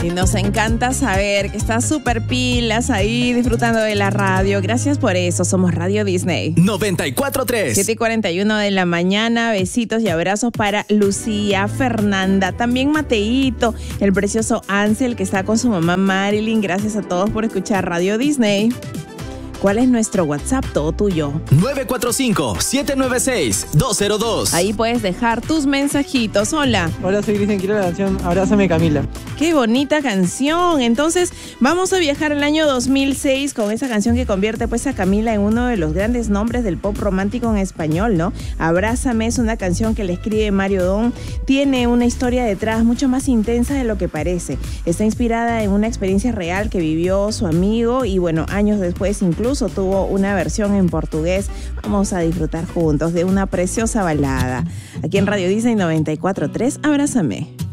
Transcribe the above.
Y nos encanta saber que estás súper pilas ahí disfrutando de la radio. Gracias por eso. Somos Radio Disney. 94.3. 7:41 de la mañana. Besitos y abrazos para Lucía, Fernanda, también Mateito, el precioso Ansel que está con su mamá Marilyn. Gracias a todos por escuchar Radio Disney. ¿Cuál es nuestro WhatsApp? Todo tuyo. 945-796-202. Ahí puedes dejar tus mensajitos. Hola. Hola, soy Cristian, quiero la canción Abrázame Camila. Qué bonita canción. Entonces vamos a viajar al año 2006 con esa canción que convierte pues a Camila en uno de los grandes nombres del pop romántico en español, ¿no? Abrázame es una canción que le escribe Mario Don. Tiene una historia detrás mucho más intensa de lo que parece. Está inspirada en una experiencia real que vivió su amigo y bueno, años después incluso tuvo una versión en portugués. Vamos a disfrutar juntos de una preciosa balada. Aquí en Radio Disney 94.3, Abrázame.